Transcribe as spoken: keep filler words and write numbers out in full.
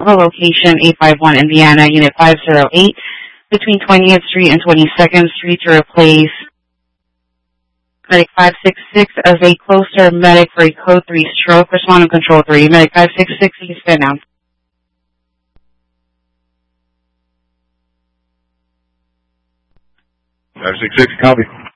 Chicago, location eight five one Indiana, Unit five oh eight, between twentieth Street and twenty-second Street to replace Medic five six six as a closer medic for a code three stroke. Respond on control three. Medic five six six, you can stand down. five six six, copy.